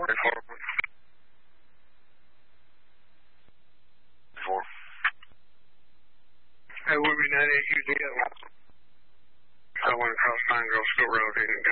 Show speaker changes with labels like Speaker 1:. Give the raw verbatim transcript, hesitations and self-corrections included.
Speaker 1: Four.
Speaker 2: Hey, Woodby ninety-eight, U D L. I went across Pine Grove School Road, and got